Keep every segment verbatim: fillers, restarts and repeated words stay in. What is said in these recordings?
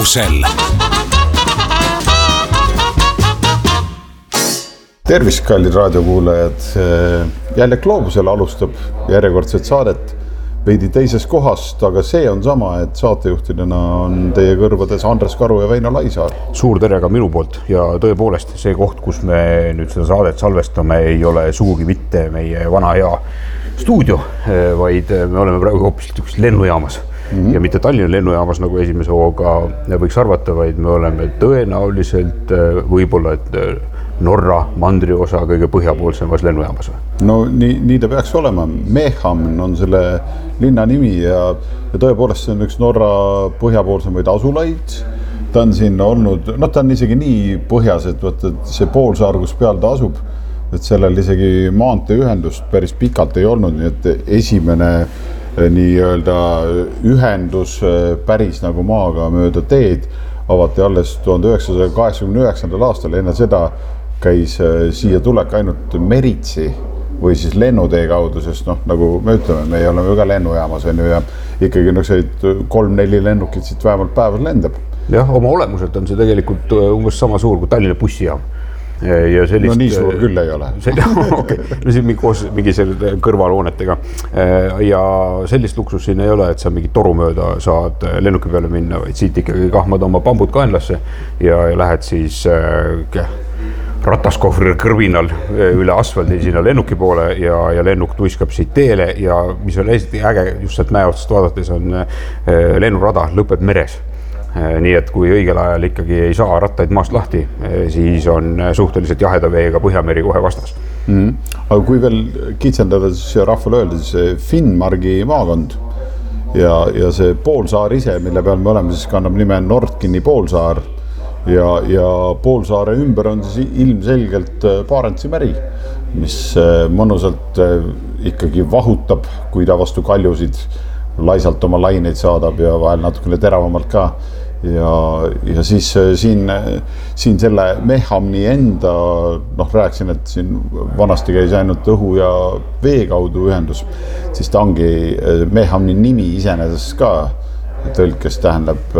Gloobusel. Tervist, kallid raadiokuulajad. Jälle Gloobusel alustab järjekordset saadet veidi teises kohast, aga see on sama, et saatejuhtidena on teie kõrvades Andres Karu ja Väino Laisaar. Suur tere ka minu poolt ja tõepoolest see koht, kus me nüüd seda saadet salvestame, ei ole sugugi mitte meie vana hea stuudio, vaid me oleme praegu hoopis üks lennujaamas. Mm-hmm. Ja mitte Tallinna lennujaamas nagu esimese hooga võiks arvata, vaid me oleme tõenäoliselt võib-olla, et Norra mandriosa kõige põhjapoolsemas lennujaamas. No nii, nii ta peaks olema. Mehamn on selle linna nimi ja, ja tõepoolest see on üks Norra põhjapoolsemaid asulaid. Ta on siin olnud, no ta on isegi nii põhjas, et, võt, et see poolsaar, kus peal ta asub, et sellel isegi maanteeühendust päris pikalt ei olnud, nii et esimene nii-öelda ühendus päris nagu maaga mööda teed avati alles tuhande üheksasaja kaheksakümne üheksandal aastal. Enne seda käis siia tulek ainult Meritsi või siis lennutee kaudu, sest noh, nagu me ütleme, me oleme ju ka lennujaamas on ju, ja ikkagi no, kolm-neli lennukit siit vähemalt päevas lendab. Jah, oma olemuselt on see tegelikult umbes sama suur kui Tallinna bussijaam. Ja sellist, no nii suur küll ei ole. Okay. No siin mingi, koos, mingi selle kõrvalhoonetega. Ja sellist luksus siin ei ole, et sa mingi toru mööda saad lennuki peale minna, vaid siit ikkagi kahmad oma pambud kaenlasse ja, ja lähed siis äh, rataskohvri kõrvinal üle asfaldi sinna lennuki poole ja, ja lennuk tuiskab siit teele ja mis on hästi äge, just sealt mäe otsast vaadates on äh, lennurada lõpeb meres. Nii et kui õigel ajal ikkagi ei saa rattaid maast lahti, siis on suhteliselt jaheda veega Põhjameri kohe vastas. Mm. Aga kui veel kitsendada siis rahvale öelda, siis Finnmargi maakond ja, ja see poolsaar ise, mille peal me oleme, siis kannab nime Nordkini poolsaar ja, ja poolsaare ümber on siis ilmselgelt Barentsi meri, mis mõnusalt ikkagi vahutab, kui ta vastu kaljusid laisalt oma laineid saadab ja vahel natukene teravamalt ka. Ja, ja siis siin, siin selle Mehamni enda, noh rääksin, et siin vanasti käis ainult õhu ja vee kaudu ühendus, siis ta ongi Mehamni nimi iseenesest ka tõlkes tähendab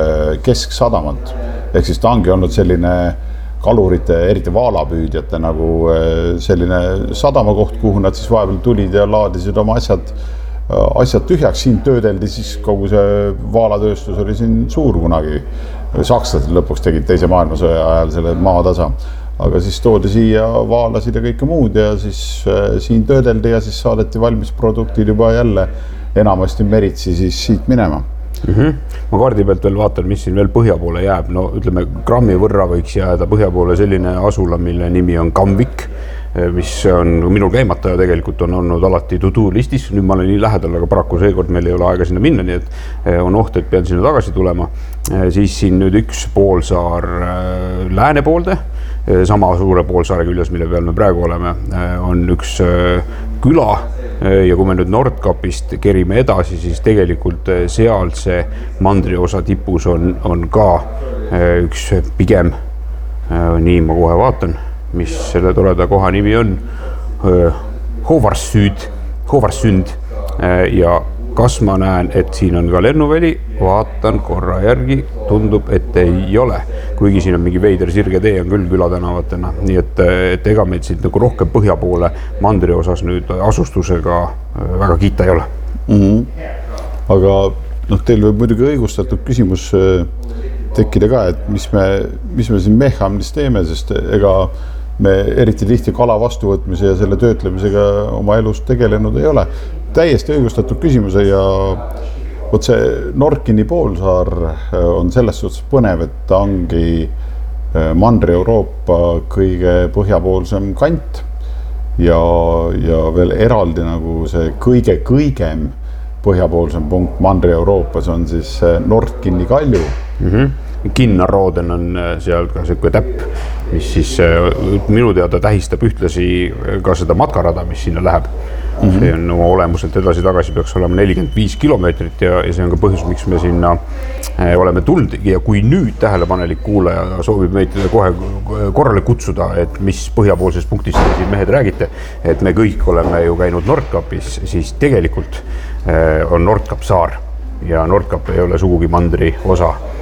kesksadamat. Ehk siis ta ongi olnud selline kalurite, eriti vaalapüüdjate nagu selline sadamakoht, kuhu nad siis vahepeal tulid ja laadisid oma asjad asjad tühjaks. Siin töödeldi siis kogu see vaalatööstus oli siin suur kunagi. Sakslased lõpuks tegid teise maailmasõja ajal selle maatasa. Aga siis toodi siia vaalasid ja kõike muud ja siis siin töödeldi ja siis saadeti valmis produktid juba jälle enamasti Meritsi siis siit minema. Mm-hmm. Ma kaardi pealt veel vaatan, mis siin veel põhja poole jääb. No ütleme, grammi võrra võiks jääda põhja poole selline asula, mille nimi on Kamvik, mis on minul käimata ja tegelikult on olnud alati to-do listis. Nüüd ma olen nii lähedal, aga paraku seekord meil ei ole aega sinna minna, nii et on oht, et pean sinna tagasi tulema. Siis siin nüüd üks poolsaar lääne poolde, sama suure poolsaare küljes, mille peal me praegu oleme, on üks küla ja kui me nüüd Nordkapist kerime edasi, siis tegelikult sealse mandriosa tipus on, on ka üks pigem, nii ma kohe vaatan, mis selle toreda koha nimi on, Hovarsünd, Hovarsünd ja kas ma näen, et siin on ka lennuväli, vaatan korra järgi, tundub, et ei ole, kuigi siin on mingi veider sirge tee on küll külatänavatena, nii et, et ega meid siit nagu rohkem põhja poole mandri osas nüüd asustusega väga kiita ei ole. Mm-hmm. Aga noh, teil võib muidugi õigustatud küsimus tekkida ka, et mis me, mis me siin Mehamnis teeme, sest ega me eriti tihti kala vastuvõtmise ja selle töötlemisega oma elus tegelenud ei ole. Täiesti õigustatud küsimuse ja võt see Nordkini poolsaar on selles suhtes põnev, et ta ongi Mandri-Euroopa kõige põhjapoolsem kant ja, ja veel eraldi nagu see kõige-kõigem põhjapoolsem punkt Mandri-Euroopas on siis Nordkini kalju. Mm-hmm. Kinnarooden on seal ka selline täpp, mis siis minu teada tähistab ühtlasi ka seda matkarada, mis sinna läheb. Mm-hmm. See on oma olemuselt edasi-tagasi peaks olema nelikümmend viis kilomeetrit ja, ja see on ka põhjus, miks me sinna oleme tulnud ja kui nüüd tähelepanelik kuulaja soovib meid kohe korrale kutsuda, et mis põhjapoolses punktis siin mehed räägite, et me kõik oleme ju käinud Nordkapis, siis tegelikult on Nordkap saar ja Nordkap ei ole sugugi mandri osa.